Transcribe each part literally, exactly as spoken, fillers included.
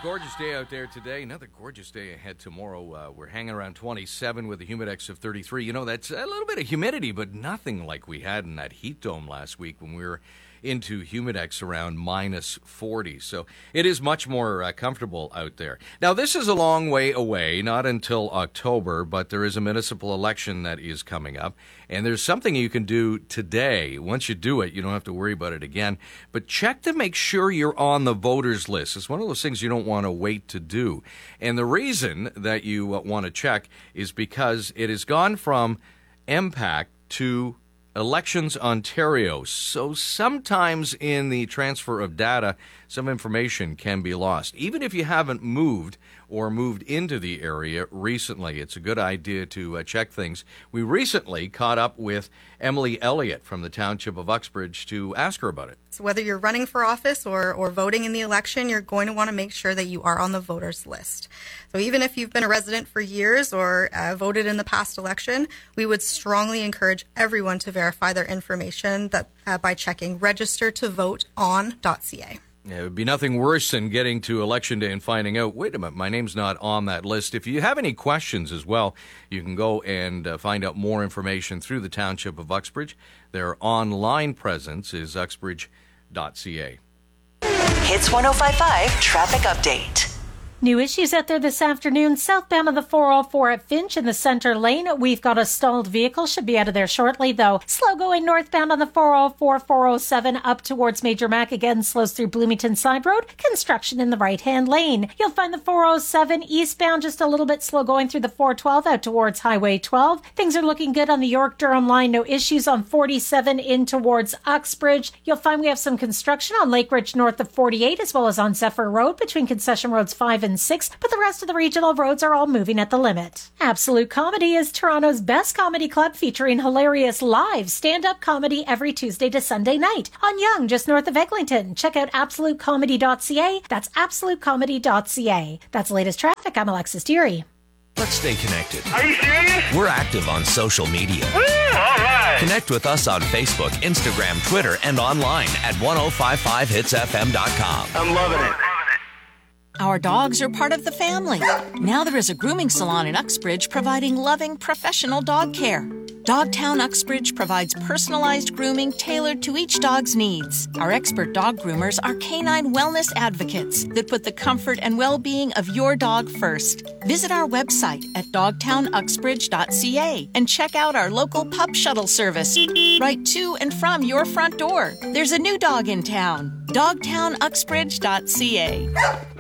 gorgeous day out there today. Another gorgeous day ahead tomorrow. Uh, we're hanging around twenty-seven with a humidex of thirty-three. You know, that's a little bit of humidity, but nothing like we had in that heat dome last week when we were into humidex around minus forty. So it is much more uh, comfortable out there. Now, this is a long way away, not until October, but there is a municipal election that is coming up. And there's something you can do today. Once you do it, you don't have to worry about it again. But check to make sure you're on the voters list. It's one of those things you don't want to wait to do. And the reason that you uh, want to check is because it has gone from M PAC to Elections Ontario. So sometimes in the transfer of data, some information can be lost. Even if you haven't moved or moved into the area recently, it's a good idea to uh, check things. We recently caught up with Emily Elliott from the Township of Uxbridge to ask her about it. So whether you're running for office or, or voting in the election, you're going to want to make sure that you are on the voters list. So even if you've been a resident for years or uh, voted in the past election, we would strongly encourage everyone to verify their information that uh, by checking register to vote on dot c a. Yeah, it would be nothing worse than getting to Election Day and finding out, wait a minute, my name's not on that list. If you have any questions as well, you can go and uh, find out more information through the Township of Uxbridge. Their online presence is uxbridge dot c a. Hits one oh five point five Traffic Update. New issues out there this afternoon. Southbound of the four oh four at Finch in the center lane. We've got a stalled vehicle. Should be out of there shortly, though. Slow going northbound on the four oh four, four oh seven up towards Major Mac. Again, slows through Bloomington Side Road. Construction in the right-hand lane. You'll find the four oh seven eastbound just a little bit slow going through the four twelve out towards Highway twelve. Things are looking good on the York-Durham line. No issues on forty-seven in towards Uxbridge. You'll find we have some construction on Lake Ridge north of forty-eight as well as on Zephyr Road between concession roads five and six, but the rest of the regional roads are all moving at the limit. Absolute Comedy is Toronto's best comedy club featuring hilarious live stand-up comedy every Tuesday to Sunday night on Yonge, just north of Eglinton. Check out absolute comedy dot c a. That's absolute comedy dot c a. That's the latest traffic. I'm Alexis Deary. Let's stay connected. Are you serious? We're active on social media. Woo, all right. Connect with us on Facebook, Instagram, Twitter, and online at ten fifty-five hits f m dot com. I'm loving it. Our dogs are part of the family. Now there is a grooming salon in Uxbridge providing loving, professional dog care. Dogtown Uxbridge provides personalized grooming tailored to each dog's needs. Our expert dog groomers are canine wellness advocates that put the comfort and well-being of your dog first. Visit our website at dogtown uxbridge dot c a and check out our local pup shuttle service right to and from your front door. There's a new dog in town. dogtown uxbridge dot c a.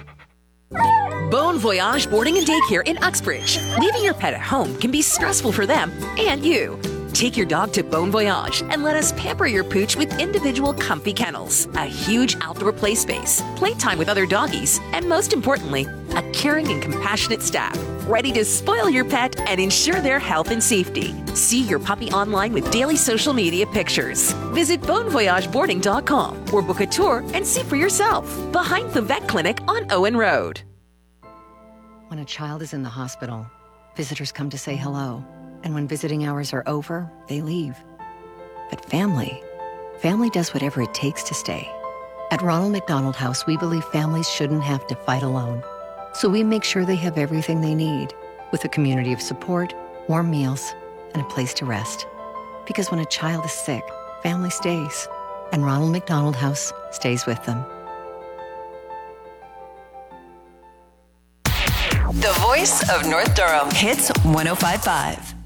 Bon Voyage Boarding and Daycare in Uxbridge. Leaving your pet at home can be stressful for them and you. Take your dog to Bon Voyage and let us pamper your pooch with individual comfy kennels, a huge outdoor play space, playtime with other doggies, and most importantly, a caring and compassionate staff ready to spoil your pet and ensure their health and safety. See your puppy online with daily social media pictures. Visit bon voyage boarding dot com or book a tour and see for yourself. Behind the vet clinic on Owen Road. When a child is in the hospital, visitors come to say hello. And when visiting hours are over, they leave. But family, family does whatever it takes to stay. At Ronald McDonald House, we believe families shouldn't have to fight alone. So we make sure they have everything they need, with a community of support, warm meals, and a place to rest. Because when a child is sick, family stays, and Ronald McDonald House stays with them. The voice of North Durham. Hits one oh five point five.